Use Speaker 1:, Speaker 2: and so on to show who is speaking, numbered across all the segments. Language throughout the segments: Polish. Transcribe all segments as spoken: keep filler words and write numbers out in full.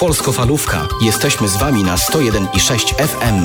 Speaker 1: Polskofalówka. Jesteśmy z Wami na sto jeden i sześć F M.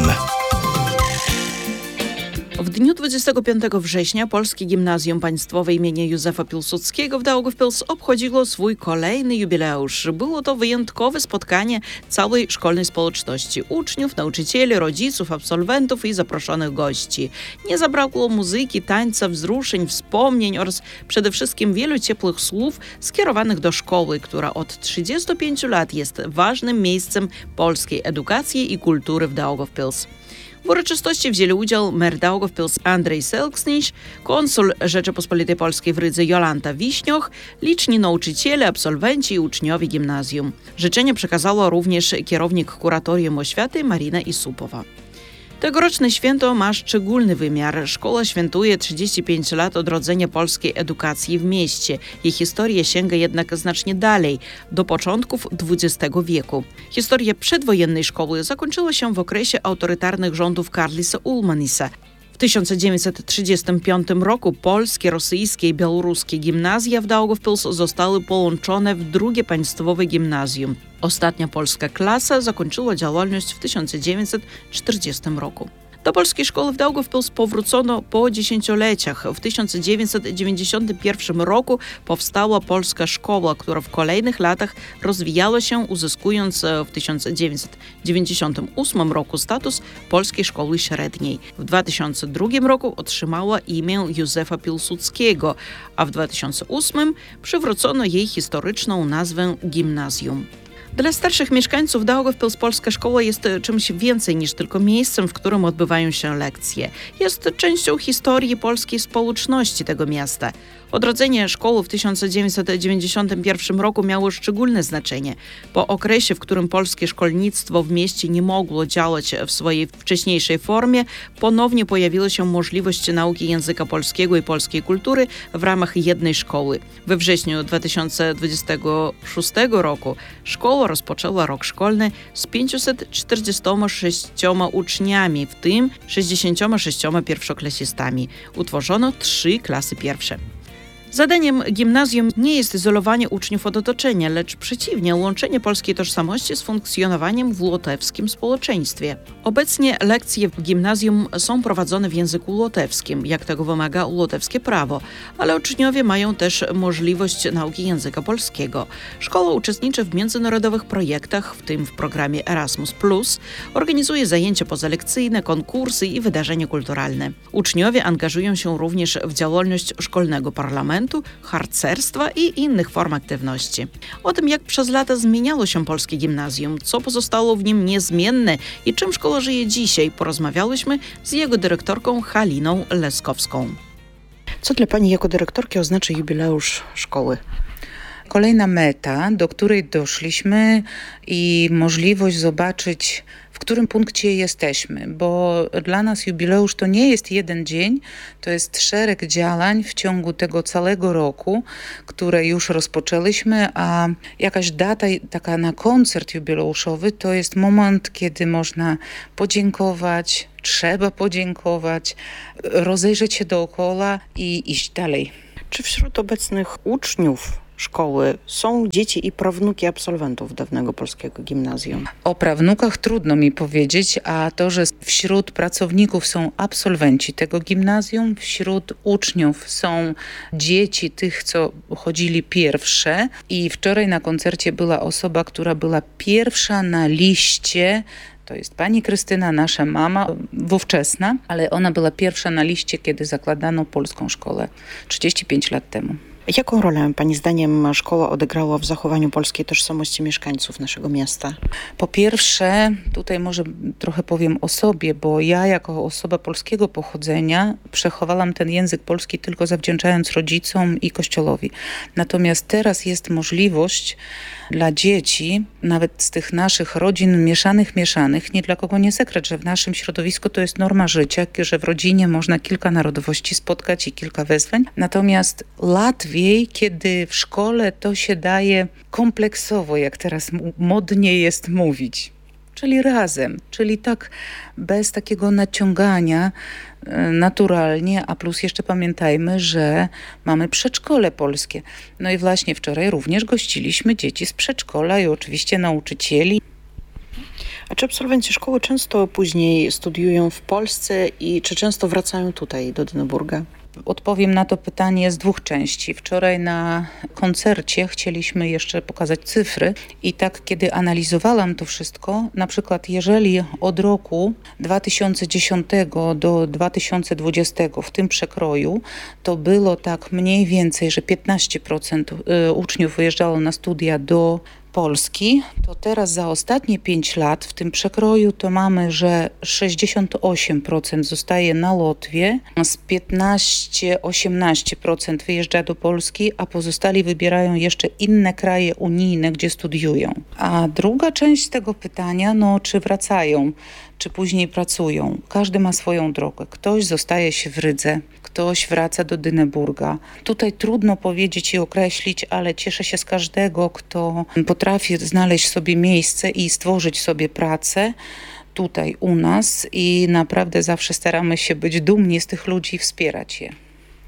Speaker 2: W dniu dwudziestego piątego września Polskie Gimnazjum Państwowe imienia Józefa Piłsudskiego w Daugavpils obchodziło swój kolejny jubileusz. Było to wyjątkowe spotkanie całej szkolnej społeczności, uczniów, nauczycieli, rodziców, absolwentów i zaproszonych gości. Nie zabrakło muzyki, tańca, wzruszeń, wspomnień oraz przede wszystkim wielu ciepłych słów skierowanych do szkoły, która od trzydziestu pięciu lat jest ważnym miejscem polskiej edukacji i kultury w Daugavpils. W uroczystości wzięli udział mer Daugavpils Andrzej Selksniś, konsul Rzeczypospolitej Polskiej w Rydze Jolanta Wiśnioch, liczni nauczyciele, absolwenci i uczniowie gimnazjum. Życzenia przekazała również kierownik Kuratorium Oświaty Marina Isupowa. Tegoroczne święto ma szczególny wymiar. Szkoła świętuje trzydzieści pięć lat odrodzenia polskiej edukacji w mieście. Jej historia sięga jednak znacznie dalej, do początków dwudziestego wieku. Historia przedwojennej szkoły zakończyła się w okresie autorytarnych rządów Karlisa Ulmanisa. W tysiąc dziewięćset trzydziestym piątym roku polskie, rosyjskie i białoruskie gimnazja w Daugavpils zostały połączone w drugie państwowe gimnazjum. Ostatnia polska klasa zakończyła działalność w tysiąc dziewięćset czterdziestym roku. Do polskiej szkoły w Daugavpils powrócono po dziesięcioleciach. W tysiąc dziewięćset dziewięćdziesiątym pierwszym roku powstała polska szkoła, która w kolejnych latach rozwijała się, uzyskując w tysiąc dziewięćset dziewięćdziesiątym ósmym roku status polskiej szkoły średniej. W dwa tysiące drugim roku otrzymała imię Józefa Piłsudskiego, a w dwa tysiące ósmym przywrócono jej historyczną nazwę gimnazjum. Dla starszych mieszkańców Daugavpils polska szkoła jest czymś więcej niż tylko miejscem, w którym odbywają się lekcje. Jest częścią historii polskiej społeczności tego miasta. Odrodzenie szkoły w tysiąc dziewięćset dziewięćdziesiątym pierwszym roku miało szczególne znaczenie. Po okresie, w którym polskie szkolnictwo w mieście nie mogło działać w swojej wcześniejszej formie, ponownie pojawiła się możliwość nauki języka polskiego i polskiej kultury w ramach jednej szkoły. We wrześniu dwa tysiące dwudziestego szóstego roku szkoła rozpoczęła rok szkolny z pięciuset czterdziestoma sześcioma uczniami, w tym sześćdziesięcioma sześcioma pierwszoklasistami. Utworzono trzy klasy pierwsze. Zadaniem gimnazjum nie jest izolowanie uczniów od otoczenia, lecz przeciwnie, łączenie polskiej tożsamości z funkcjonowaniem w łotewskim społeczeństwie. Obecnie lekcje w gimnazjum są prowadzone w języku łotewskim, jak tego wymaga łotewskie prawo, ale uczniowie mają też możliwość nauki języka polskiego. Szkoła uczestniczy w międzynarodowych projektach, w tym w programie Erasmus plus, organizuje zajęcia pozalekcyjne, konkursy i wydarzenia kulturalne. Uczniowie angażują się również w działalność szkolnego parlamentu, harcerstwa i innych form aktywności. O tym, jak przez lata zmieniało się polskie gimnazjum, co pozostało w nim niezmienne i czym szkoła żyje dzisiaj, porozmawiałyśmy z jego dyrektorką Haliną Leskowską. Co dla Pani jako dyrektorki oznacza jubileusz szkoły?
Speaker 3: Kolejna meta, do której doszliśmy i możliwość zobaczyć, w którym punkcie jesteśmy, bo dla nas jubileusz to nie jest jeden dzień, to jest szereg działań w ciągu tego całego roku, które już rozpoczęliśmy, a jakaś data taka na koncert jubileuszowy to jest moment, kiedy można podziękować, trzeba podziękować, rozejrzeć się dookoła i iść dalej.
Speaker 2: Czy wśród obecnych uczniów szkoły są dzieci i prawnuki absolwentów dawnego polskiego gimnazjum?
Speaker 3: O prawnukach trudno mi powiedzieć, a to, że wśród pracowników są absolwenci tego gimnazjum, wśród uczniów są dzieci tych, co chodzili pierwsze i wczoraj na koncercie była osoba, która była pierwsza na liście. To jest pani Krystyna, nasza mama, wówczesna, ale ona była pierwsza na liście, kiedy zakładano polską szkołę trzydzieści pięć lat temu.
Speaker 2: Jaką rolę Pani zdaniem szkoła odegrała w zachowaniu polskiej tożsamości mieszkańców naszego miasta?
Speaker 3: Po pierwsze, tutaj może trochę powiem o sobie, bo ja jako osoba polskiego pochodzenia przechowałam ten język polski tylko zawdzięczając rodzicom i kościołowi. Natomiast teraz jest możliwość dla dzieci, nawet z tych naszych rodzin mieszanych, mieszanych, nie dla kogo nie sekret, że w naszym środowisku to jest norma życia, że w rodzinie można kilka narodowości spotkać i kilka wezwań. Natomiast łatwiej, kiedy w szkole to się daje kompleksowo, jak teraz modnie jest mówić. czyli razem, czyli tak bez takiego naciągania, naturalnie, a plus jeszcze pamiętajmy, że mamy przedszkole polskie. No i właśnie wczoraj również gościliśmy dzieci z przedszkola i oczywiście nauczycieli.
Speaker 2: A czy absolwenci szkoły często później studiują w Polsce i czy często wracają tutaj do Dyneburga?
Speaker 3: Odpowiem na to pytanie z dwóch części. Wczoraj na koncercie chcieliśmy jeszcze pokazać cyfry i tak kiedy analizowałam to wszystko, na przykład jeżeli od roku dwa tysiące dziesiątego do dwa tysiące dwudziestego w tym przekroju, to było tak mniej więcej, że piętnaście procent uczniów wyjeżdżało na studia do Polski, to teraz za ostatnie pięć lat w tym przekroju to mamy, że sześćdziesiąt osiem procent zostaje na Łotwie, z piętnaście do osiemnastu procent wyjeżdża do Polski, a pozostali wybierają jeszcze inne kraje unijne, gdzie studiują. A druga część tego pytania, no czy wracają, czy później pracują. Każdy ma swoją drogę. Ktoś zostaje się w Rydze, ktoś wraca do Dyneburga. Tutaj trudno powiedzieć i określić, ale cieszę się z każdego, kto potrafi znaleźć sobie miejsce i stworzyć sobie pracę tutaj u nas i naprawdę zawsze staramy się być dumni z tych ludzi i wspierać je.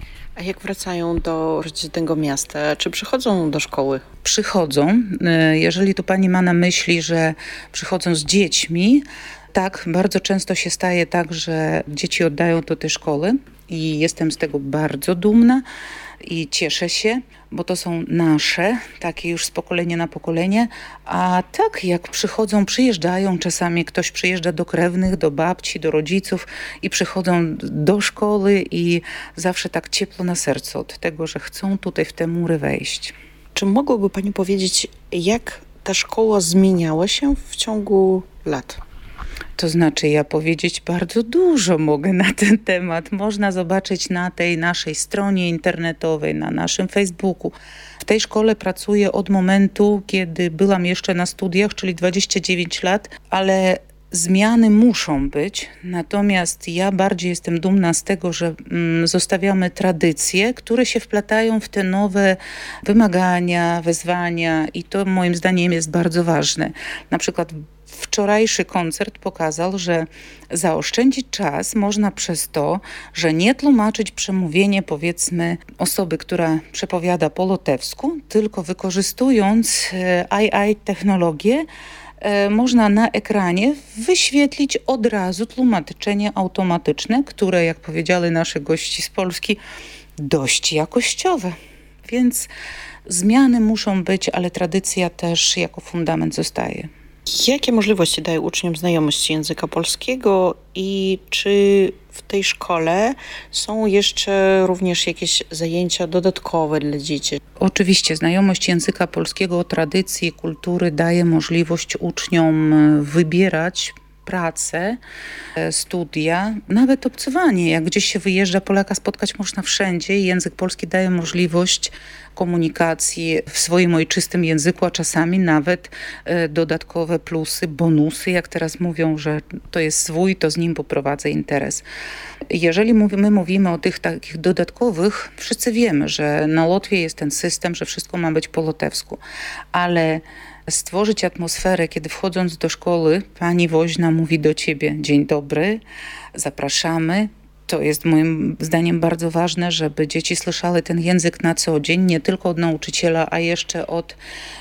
Speaker 2: A jak wracają do rodzinnego miasta? Czy przychodzą do szkoły?
Speaker 3: Przychodzą. Jeżeli tu pani ma na myśli, że przychodzą z dziećmi, tak, bardzo często się staje tak, że dzieci oddają do tej szkoły i jestem z tego bardzo dumna i cieszę się, bo to są nasze, takie już z pokolenia na pokolenie, a tak jak przychodzą, przyjeżdżają, czasami ktoś przyjeżdża do krewnych, do babci, do rodziców i przychodzą do szkoły i zawsze tak ciepło na sercu od tego, że chcą tutaj w te mury wejść.
Speaker 2: Czy mogłaby pani powiedzieć, jak ta szkoła zmieniała się w ciągu lat?
Speaker 3: To znaczy, ja powiedzieć bardzo dużo mogę na ten temat. Można zobaczyć na tej naszej stronie internetowej, na naszym Facebooku. W tej szkole pracuję od momentu, kiedy byłam jeszcze na studiach, czyli dwadzieścia dziewięć lat, ale zmiany muszą być, natomiast ja bardziej jestem dumna z tego, że mm, zostawiamy tradycje, które się wplatają w te nowe wymagania, wyzwania i to moim zdaniem jest bardzo ważne. Na przykład wczorajszy koncert pokazał, że zaoszczędzić czas można przez to, że nie tłumaczyć przemówienie powiedzmy osoby, która przepowiada po łotewsku, tylko wykorzystując A I technologię, można na ekranie wyświetlić od razu tłumaczenie automatyczne, które, jak powiedzieli nasi gości z Polski, dość jakościowe. Więc zmiany muszą być, ale tradycja też jako fundament zostaje.
Speaker 2: Jakie możliwości daje uczniom znajomość języka polskiego i czy w tej szkole są jeszcze również jakieś zajęcia dodatkowe dla dzieci?
Speaker 3: Oczywiście znajomość języka polskiego, tradycji, kultury daje możliwość uczniom wybierać pracę, studia, nawet obcowanie. Jak gdzieś się wyjeżdża, Polaka spotkać można wszędzie i język polski daje możliwość komunikacji w swoim ojczystym języku, a czasami nawet e, dodatkowe plusy, bonusy, jak teraz mówią, że to jest swój, to z nim poprowadzę interes. Jeżeli my mówimy o tych takich dodatkowych, wszyscy wiemy, że na Łotwie jest ten system, że wszystko ma być po łotewsku, ale stworzyć atmosferę, kiedy wchodząc do szkoły, pani woźna mówi do ciebie dzień dobry, zapraszamy. To jest moim zdaniem bardzo ważne, żeby dzieci słyszały ten język na co dzień, nie tylko od nauczyciela, a jeszcze od